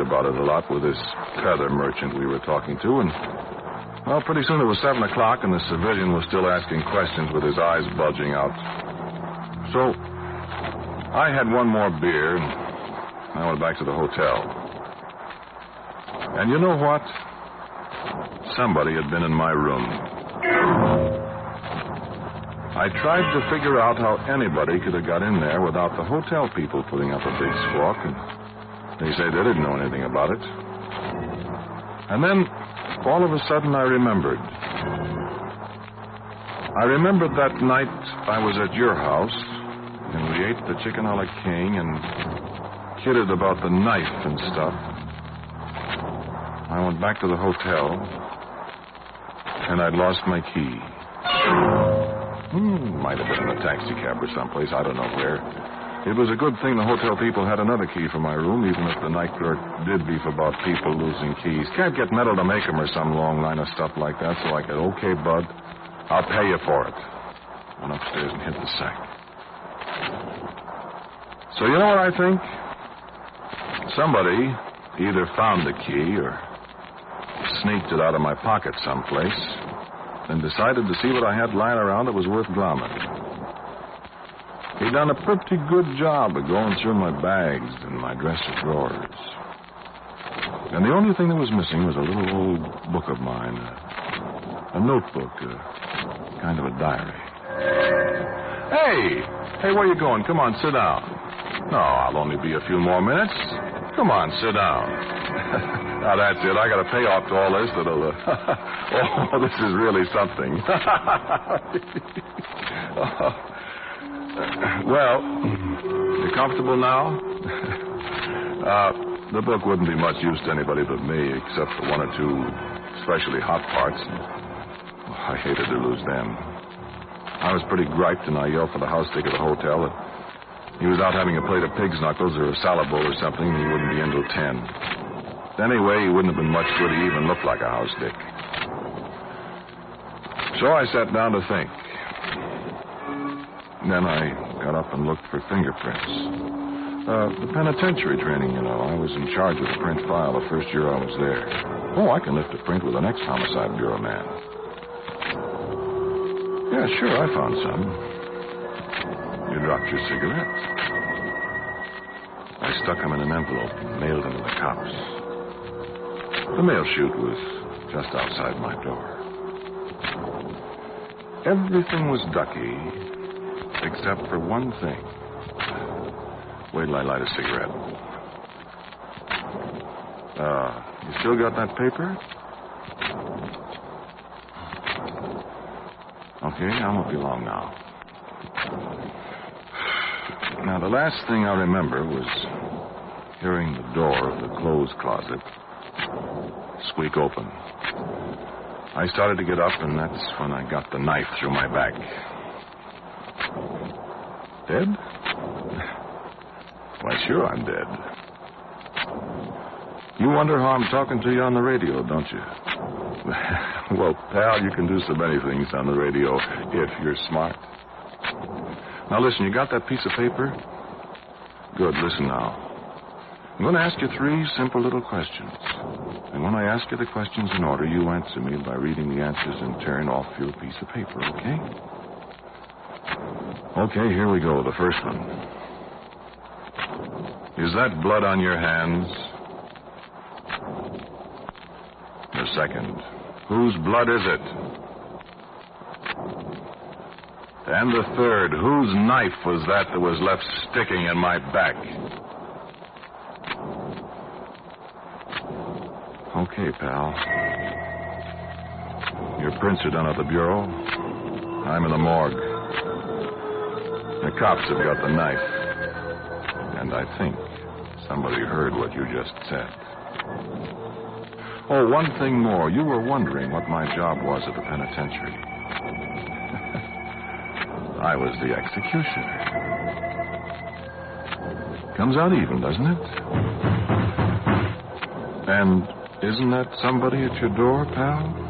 about it a lot with this feather merchant we were talking to, and, well, pretty soon it was 7 o'clock, and the civilian was still asking questions with his eyes bulging out. So I had one more beer, and I went back to the hotel. And you know what? Somebody had been in my room. I tried to figure out how anybody could have got in there without the hotel people putting up a big squawk, and they say they didn't know anything about it. And then, all of a sudden, I remembered. I remembered that night I was at your house, and we ate the chicken a la king and kidded about the knife and stuff. I went back to the hotel, and I'd lost my key. Might have been in a taxi cab or someplace, I don't know where. It was a good thing the hotel people had another key for my room, even if the night clerk did beef about people losing keys. Can't get metal to make them or some long line of stuff like that, so I said, okay, bud, I'll pay you for it. Went upstairs and hit the sack. So you know what I think? Somebody either found the key or sneaked it out of my pocket someplace and decided to see what I had lying around that was worth glomming. He'd done a pretty good job of going through my bags and my dresser drawers. And the only thing that was missing was a little old book of mine, a notebook, kind of a diary. Hey, where you going? Come on, sit down. No, I'll only be a few more minutes. Come on, sit down. Now, that's it. I got to pay off to all this. Oh, this is really something. Well, you comfortable now? The book wouldn't be much use to anybody but me, except for one or two especially hot parts. I hated to lose them. I was pretty griped, and I yelled for the house dick at the hotel that he was out having a plate of pig's knuckles or a salad bowl or something, and he wouldn't be in till 10. Anyway, he wouldn't have been much good. He even looked like a house dick. So I sat down to think. Then I got up and looked for fingerprints. The penitentiary training, you know. I was in charge of the print file the first year I was there. Oh, I can lift a print with the next homicide bureau man. Yeah, sure, I found some. You dropped your cigarette. I stuck them in an envelope and mailed them to the cops. The mail chute was just outside my door. Everything was ducky, except for one thing. Wait till I light a cigarette. You still got that paper? Okay, I won't be long now. Now, the last thing I remember was hearing the door of the clothes closet squeak open. I started to get up, and that's when I got the knife through my back. Dead? Why, sure I'm dead. You wonder how I'm talking to you on the radio, don't you? Well, pal, you can do so many things on the radio if you're smart. Now, listen, you got that piece of paper? Good, listen now. I'm going to ask you 3 simple little questions. And when I ask you the questions in order, you answer me by reading the answers in turn off your piece of paper, okay? Okay, here we go. The first one. Is that blood on your hands? The second. Whose blood is it? And the third. Whose knife was that was left sticking in my back? Okay, pal. Your prints are done at the bureau. I'm in the morgue. The cops have got the knife. And I think somebody heard what you just said. Oh, one thing more. You were wondering what my job was at the penitentiary. I was the executioner. Comes out even, doesn't it? And isn't that somebody at your door, pal?